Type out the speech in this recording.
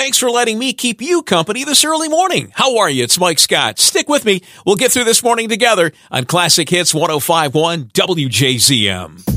Thanks for letting me keep you company this early morning. How are you? It's Mike Scott. Stick with me. We'll get through this morning together on Classic Hits 105.1 WJZM.